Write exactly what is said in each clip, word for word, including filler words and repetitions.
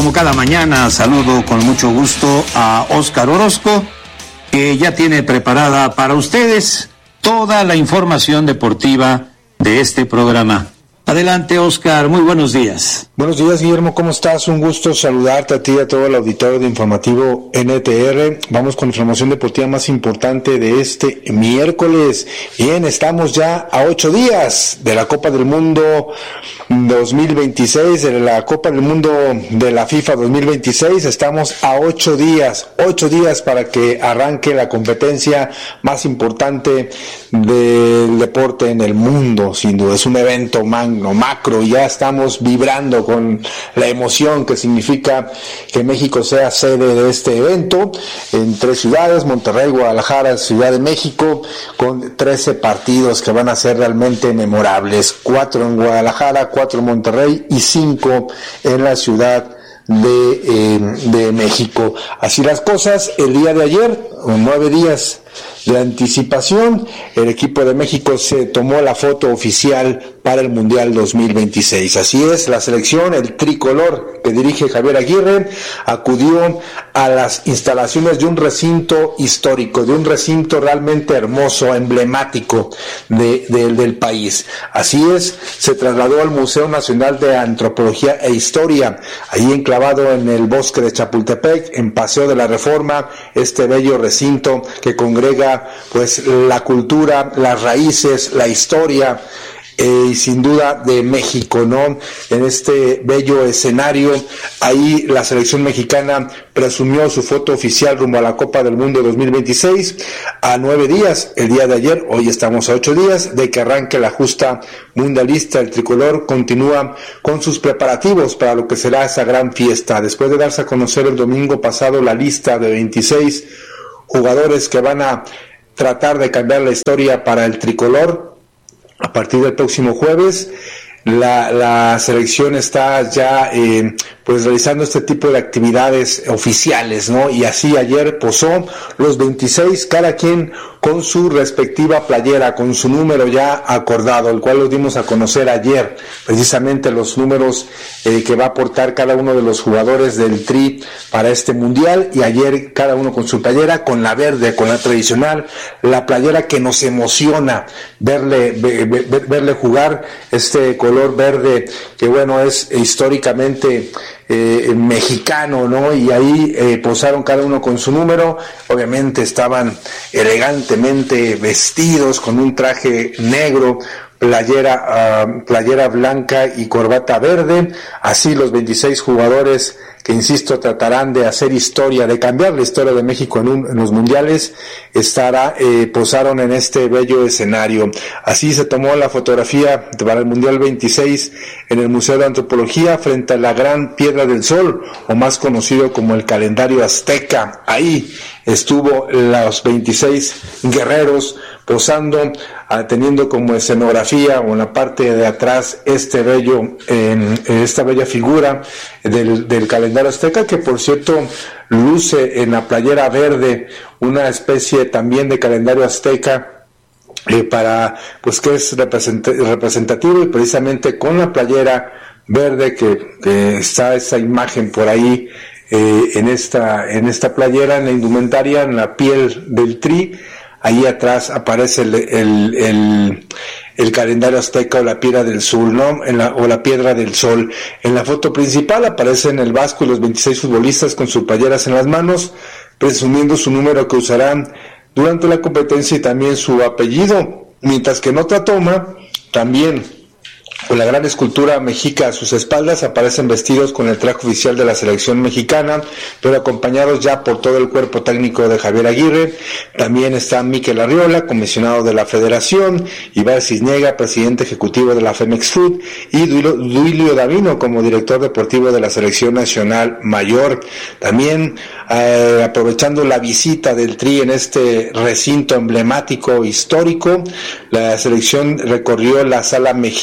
como cada mañana, saludo con mucho gusto a Óscar Orozco, que ya tiene preparada para ustedes toda la información deportiva de este programa. Adelante, Óscar, muy buenos días. Buenos días, Guillermo, ¿cómo estás? Un gusto saludarte a ti y a todo el auditorio de Informativo N T R. Vamos con la información deportiva más importante de este miércoles. Bien, estamos ya a ocho días de la Copa del Mundo dos mil veintiséis, de la Copa del Mundo de la FIFA dos mil veintiséis. Estamos a ocho días, ocho días para que arranque la competencia más importante del deporte en el mundo, sin duda. Es un evento magno, macro, y ya estamos vibrando con la emoción que significa que México sea sede de este evento en tres ciudades: Monterrey, Guadalajara, Ciudad de México, con trece partidos que van a ser realmente memorables, cuatro en Guadalajara, cuatro en Monterrey y cinco en la Ciudad de, eh, de México. Así las cosas, el día de ayer, nueve días de anticipación, el equipo de México se tomó la foto oficial para el Mundial dos mil veintiséis. Así es, la selección, el tricolor que dirige Javier Aguirre, acudió a las instalaciones de un recinto histórico, de un recinto realmente hermoso, emblemático de, de, del país. Así es, se trasladó al Museo Nacional de Antropología e Historia, ahí enclavado en el bosque de Chapultepec, en Paseo de la Reforma, este bello recinto que congrega pues la cultura, las raíces, la historia, eh, y sin duda de México, ¿no? En este bello escenario, ahí la selección mexicana presumió su foto oficial rumbo a la Copa del Mundo dos mil veintiséis, a nueve días, el día de ayer, hoy estamos a ocho días, de que arranque la justa mundialista. El tricolor continúa con sus preparativos para lo que será esa gran fiesta, después de darse a conocer el domingo pasado la lista de veintiséis jugadores que van a tratar de cambiar la historia para el tricolor. A partir del próximo jueves, la, la selección está ya eh, pues realizando este tipo de actividades oficiales, ¿no? Y así ayer posó los veintiséis, cada quien con su respectiva playera, con su número ya acordado, el cual los dimos a conocer ayer, precisamente los números eh, que va a aportar cada uno de los jugadores del Tri para este mundial. Y ayer cada uno con su playera, con la verde, con la tradicional, la playera que nos emociona verle ver, ver, verle jugar, este color verde que bueno es históricamente Eh, mexicano, ¿no? Y ahí eh, posaron cada uno con su número. Obviamente estaban elegantemente vestidos con un traje negro, playera, uh, playera blanca y corbata verde. Así los veintiséis jugadores que, insisto, tratarán de hacer historia, de cambiar la historia de México en, un, en los mundiales, estará, eh, posaron en este bello escenario. Así se tomó la fotografía para el Mundial veintiséis en el Museo de Antropología, frente a la Gran Piedra del Sol, o más conocido como el calendario azteca. Ahí estuvo los veintiséis guerreros posando, teniendo como escenografía o en la parte de atrás este bello, eh, esta bella figura del, del calendario azteca, que por cierto luce en la playera verde una especie también de calendario azteca, eh, para pues que es represent- representativo, y precisamente con la playera verde que, que está esa imagen por ahí, eh, en esta en esta playera, en la indumentaria, en la piel del Tri. Ahí atrás aparece el, el, el, el calendario azteca o la piedra del sol, ¿no? En la, o la piedra del sol. En la foto principal aparecen el Vasco y los veintiséis futbolistas con sus playeras en las manos, presumiendo su número que usarán durante la competencia y también su apellido. Mientras que en otra toma, también con la gran escultura mexica a sus espaldas, aparecen vestidos con el traje oficial de la selección mexicana, pero acompañados ya por todo el cuerpo técnico de Javier Aguirre. También está Mikel Arriola, comisionado de la Federación, Ibar Cisniega, presidente ejecutivo de la Femex Food, y Duilio Davino como director deportivo de la Selección Nacional Mayor. También eh, aprovechando la visita del Tri en este recinto emblemático histórico, la selección recorrió la sala Mexic,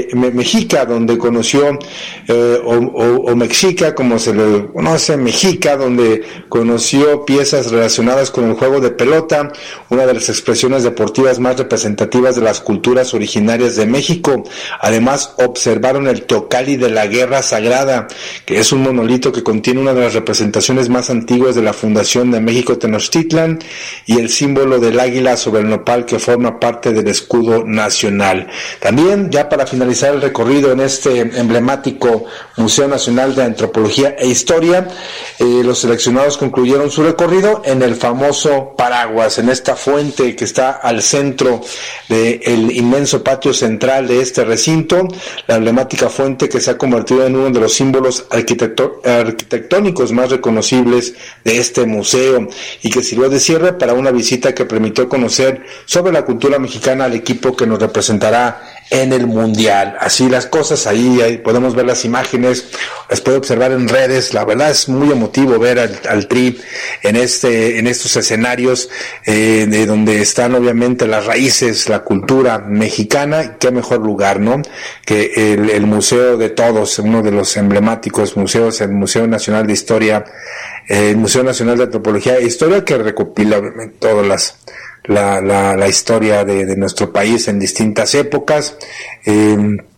de Me- Mexica, donde conoció, eh, o, o, o Mexica, como se le conoce, Mexica, donde conoció piezas relacionadas con el juego de pelota, una de las expresiones deportivas más representativas de las culturas originarias de México. Además, observaron el Teocalli de la Guerra Sagrada, que es un monolito que contiene una de las representaciones más antiguas de la fundación de México Tenochtitlan, y el símbolo del águila sobre el nopal que forma parte del escudo nacional. También, ya para finalizar el recorrido en este emblemático Museo Nacional de Antropología e Historia, eh, los seleccionados concluyeron su recorrido en el famoso Paraguas, en esta fuente que está al centro del inmenso patio central de este recinto, la emblemática fuente que se ha convertido en uno de los símbolos arquitecto- arquitectónicos más reconocibles de este museo, y que sirvió de cierre para una visita que permitió conocer sobre la cultura mexicana al equipo que nos representará en el Mundial. Así las cosas, ahí, ahí podemos ver las imágenes, las puede observar en redes. La verdad es muy emotivo ver al, al Tri en este, en estos escenarios, eh, de donde están obviamente las raíces, la cultura mexicana. Qué mejor lugar, ¿no?, que el, el museo de todos, uno de los emblemáticos museos, el Museo Nacional de Historia, eh, el Museo Nacional de Antropología e Historia, que recopila obviamente todas las La, la, la historia de, de nuestro país en distintas épocas, eh,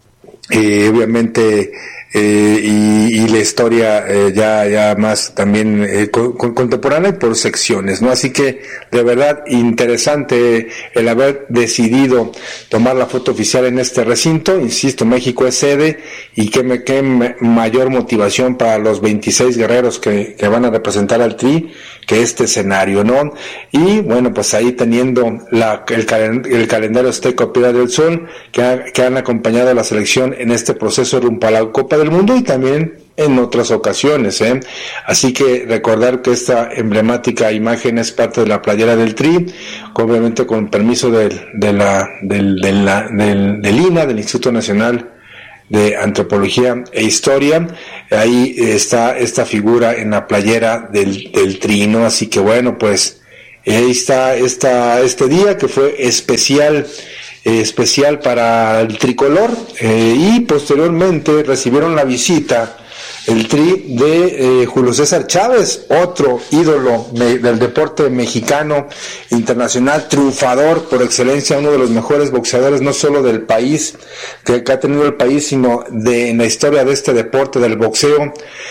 eh, obviamente, eh, y, y la historia eh, ya ya más también eh, con, con, contemporánea y por secciones, ¿no? Así que de verdad interesante el haber decidido tomar la foto oficial en este recinto. Insisto, México es sede, y qué, me, qué mayor motivación para los veintiséis guerreros que, que van a representar al Tri que este escenario, ¿no? Y bueno, pues ahí teniendo la, el, calen, el calendario azteca Piedra del Sol, que, ha, que han acompañado a la selección en este proceso rumbo a la Copa del Mundo y también en otras ocasiones, ¿eh? Así que recordar que esta emblemática imagen es parte de la playera del Tri, obviamente con permiso del, de la, del, de la, del, del I N A, del Instituto Nacional de Antropología e Historia. Ahí está esta figura en la playera del, del Tri, ¿no? Así que bueno, pues ahí está esta, este día que fue especial, eh, especial para el tricolor, eh, y posteriormente recibieron la visita el Tri de eh, Julio César Chávez, otro ídolo me, del deporte mexicano internacional, triunfador por excelencia, uno de los mejores boxeadores no solo del país, que, que ha tenido el país, sino de en la historia de este deporte del boxeo.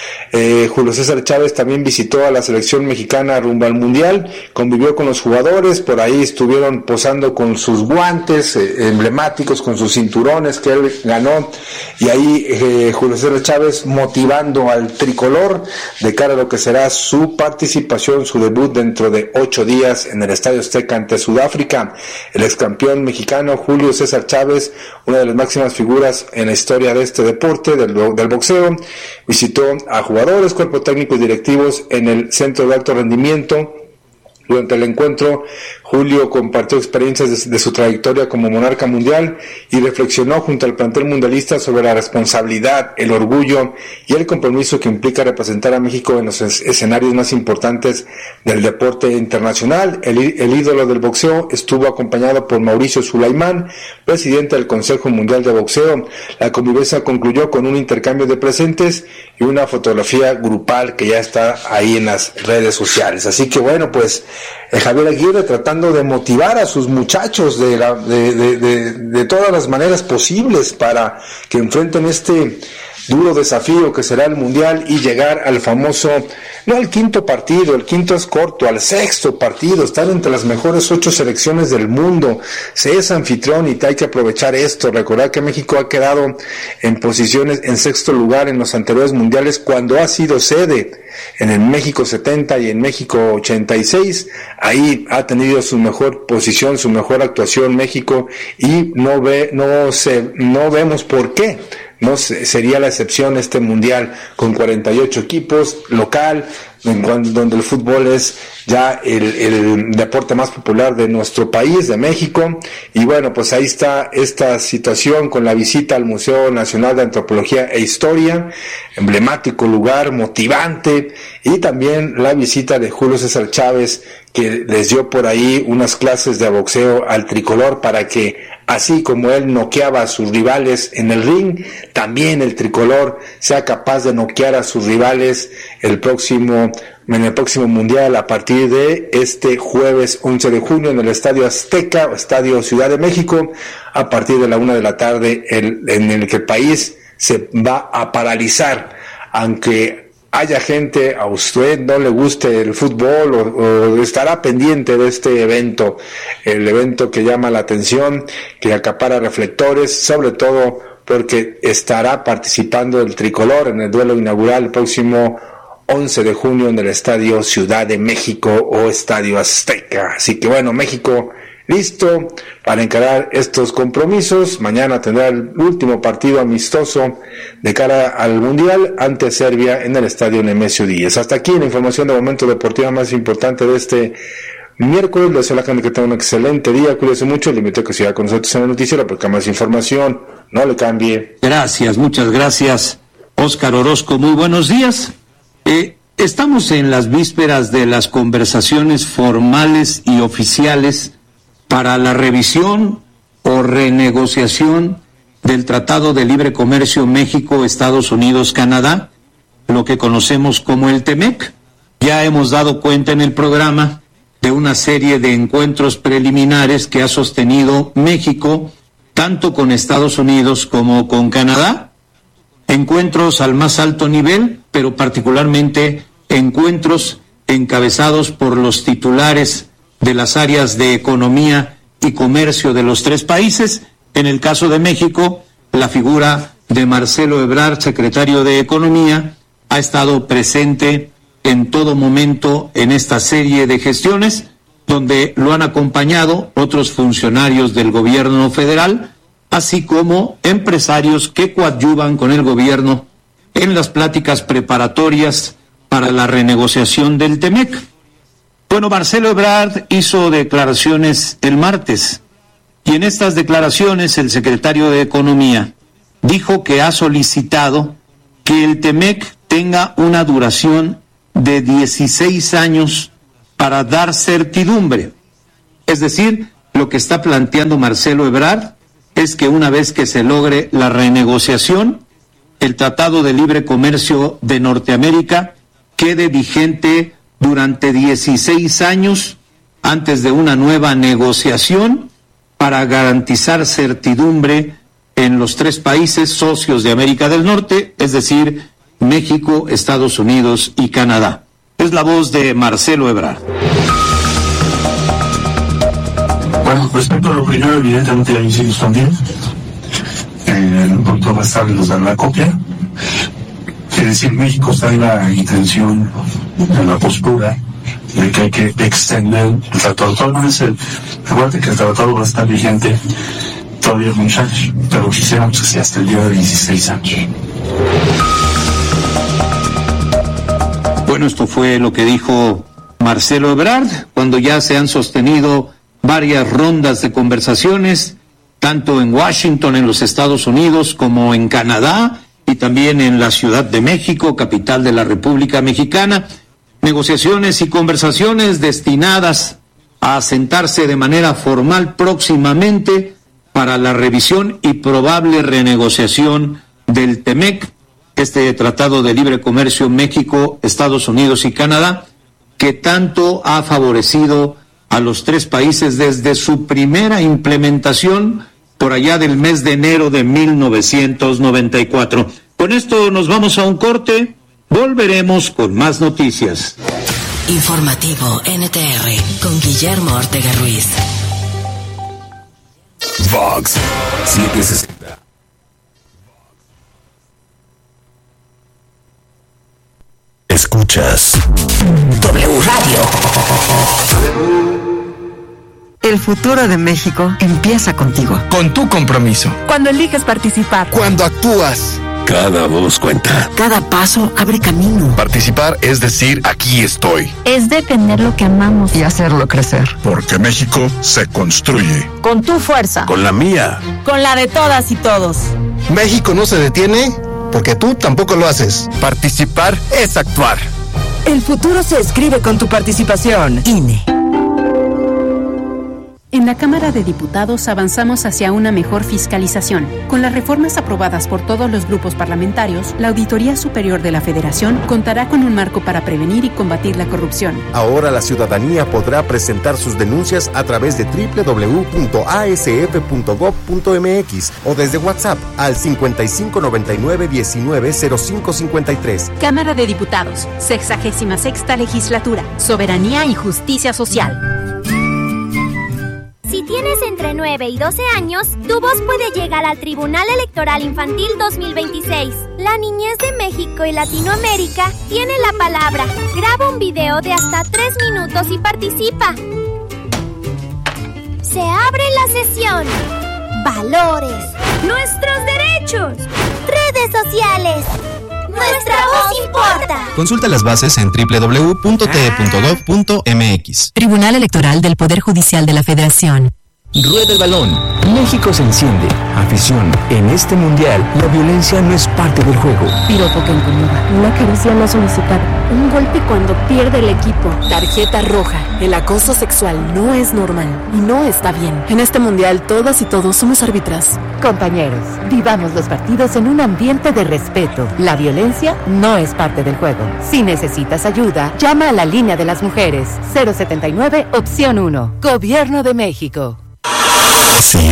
Eh, Julio César Chávez también visitó a la selección mexicana rumbo al Mundial, convivió con los jugadores, por ahí estuvieron posando con sus guantes eh, emblemáticos, con sus cinturones que él ganó, y ahí eh, Julio César Chávez motivando al tricolor de cara a lo que será su participación, su debut dentro de ocho días en el Estadio Azteca ante Sudáfrica. El ex campeón mexicano Julio César Chávez, una de las máximas figuras en la historia de este deporte, del, del boxeo, visitó a jugadores, cuerpo técnico y directivos en el Centro de Alto Rendimiento. Durante el encuentro, Julio compartió experiencias de, de su trayectoria como monarca mundial y reflexionó junto al plantel mundialista sobre la responsabilidad, el orgullo y el compromiso que implica representar a México en los es- escenarios más importantes del deporte internacional. El, el ídolo del boxeo estuvo acompañado por Mauricio Sulaimán, presidente del Consejo Mundial de Boxeo. La convivencia concluyó con un intercambio de presentes y una fotografía grupal que ya está ahí en las redes sociales. Así que bueno, pues eh, Javier Aguirre tratando de motivar a sus muchachos de, la, de, de, de, de todas las maneras posibles para que enfrenten este duro desafío que será el Mundial y llegar al famoso, no al quinto partido, el quinto es corto, al sexto partido, estar entre las mejores ocho selecciones del mundo. Se es anfitrión y hay que aprovechar esto. Recordar que México ha quedado en posiciones en sexto lugar en los anteriores mundiales cuando ha sido sede en el México setenta y en México ochenta y seis. Ahí ha tenido su mejor posición, su mejor actuación México, y no ve, no se, no vemos por qué no sería la excepción este mundial con cuarenta y ocho equipos local, en donde el fútbol es ya el, el deporte más popular de nuestro país, de México. Y bueno, pues ahí está esta situación con la visita al Museo Nacional de Antropología e Historia, emblemático lugar, motivante, y también la visita de Julio César Chávez, que les dio por ahí unas clases de boxeo al tricolor para que así como él noqueaba a sus rivales en el ring, también el tricolor sea capaz de noquear a sus rivales el próximo, en el próximo Mundial a partir de este jueves once de junio en el Estadio Azteca, Estadio Ciudad de México, a partir de la una de la tarde, el, en el que el país se va a paralizar, aunque haya gente, a usted no le guste el fútbol o, o estará pendiente de este evento, el evento que llama la atención, que acapara reflectores, sobre todo porque estará participando el tricolor en el duelo inaugural el próximo once de junio en el Estadio Ciudad de México o Estadio Azteca. Así que bueno, México listo para encarar estos compromisos. Mañana tendrá el último partido amistoso de cara al Mundial ante Serbia en el Estadio Nemesio Díez. Hasta aquí la información de momento deportiva más importante de este miércoles. Les deseo a la gente que tenga un excelente día, cuídese mucho, le invito a que siga con nosotros en el noticiero porque más información, no le cambie. Gracias, muchas gracias, Óscar Orozco, muy buenos días. Eh, estamos en las vísperas de las conversaciones formales y oficiales para la revisión o renegociación del Tratado de Libre Comercio México, Estados Unidos, Canadá, lo que conocemos como el TEMEC. Ya hemos dado cuenta en el programa de una serie de encuentros preliminares que ha sostenido México, tanto con Estados Unidos como con Canadá, encuentros al más alto nivel, pero particularmente encuentros encabezados por los titulares de las áreas de economía y comercio de los tres países. En el caso de México, la figura de Marcelo Ebrard, secretario de Economía, ha estado presente en todo momento en esta serie de gestiones, donde lo han acompañado otros funcionarios del gobierno federal, así como empresarios que coadyuvan con el gobierno en las pláticas preparatorias para la renegociación del TEMEC. Bueno, Marcelo Ebrard hizo declaraciones el martes, y en estas declaraciones el secretario de Economía dijo que ha solicitado que el TEMEC tenga una duración de dieciséis años para dar certidumbre. Es decir, lo que está planteando Marcelo Ebrard es que una vez que se logre la renegociación, el Tratado de Libre Comercio de Norteamérica quede vigente durante dieciséis años antes de una nueva negociación para garantizar certidumbre en los tres países socios de América del Norte, es decir, México, Estados Unidos y Canadá. Es la voz de Marcelo Ebrard. Bueno, respecto a lo primero, evidentemente hay incisos también. Eh, el doctor Bastardi nos da la copia. Es decir, México está en la intención, en la postura de que hay que extender el tratado. De todas maneras, el, recuerden que el tratado va a estar vigente todavía muchos años, pero quisiéramos que sea hasta el día de dieciséis años. Bueno, esto fue lo que dijo Marcelo Ebrard cuando ya se han sostenido varias rondas de conversaciones, tanto en Washington, en los Estados Unidos, como en Canadá, y también en la Ciudad de México, capital de la República Mexicana, negociaciones y conversaciones destinadas a asentarse de manera formal próximamente para la revisión y probable renegociación del TEMEC, este Tratado de Libre Comercio México, Estados Unidos y Canadá, que tanto ha favorecido a los tres países desde su primera implementación por allá del mes de enero de mil novecientos noventa y cuatro. Con esto nos vamos a un corte, volveremos con más noticias. Informativo N T R con Guillermo Ortega Ruiz. Vox setecientos sesenta. Escuchas W Radio. El futuro de México empieza contigo. Con tu compromiso. Cuando eliges participar. Cuando actúas. Cada voz cuenta. Cada paso abre camino. Participar es decir, aquí estoy. Es defender lo que amamos. Y hacerlo crecer. Porque México se construye. Con tu fuerza. Con la mía. Con la de todas y todos. México no se detiene porque tú tampoco lo haces. Participar es actuar. El futuro se escribe con tu participación. I N E. En la Cámara de Diputados avanzamos hacia una mejor fiscalización. Con las reformas aprobadas por todos los grupos parlamentarios, la Auditoría Superior de la Federación contará con un marco para prevenir y combatir la corrupción. Ahora la ciudadanía podrá presentar sus denuncias a través de doble u doble u doble u punto a s f punto gob punto m x o desde WhatsApp al cincuenta y cinco noventa y nueve diecinueve cero cinco cincuenta y tres. Cámara de Diputados, sexagésima sexta Legislatura, Soberanía y Justicia Social. Si tienes entre nueve y doce años, tu voz puede llegar al Tribunal Electoral Infantil dos mil veintiséis. La niñez de México y Latinoamérica tiene la palabra. Graba un video de hasta tres minutos y participa. Se abre la sesión. Valores. Nuestros derechos. Redes sociales. Nuestra voz importa. Consulta las bases en doble u doble u doble u punto t e punto gob punto m x. Tribunal Electoral del Poder Judicial de la Federación. Rueda el balón. México se enciende. Afición. En este mundial, la violencia no es parte del juego. Piropo que incomoda. Una caricia no solicitada. Un golpe cuando pierde el equipo. Tarjeta roja. El acoso sexual no es normal y no está bien. En este mundial, todas y todos somos árbitras. Compañeros, vivamos los partidos en un ambiente de respeto. La violencia no es parte del juego. Si necesitas ayuda, llama a la línea de las mujeres. cero setenta y nueve, opción uno. Gobierno de México. Si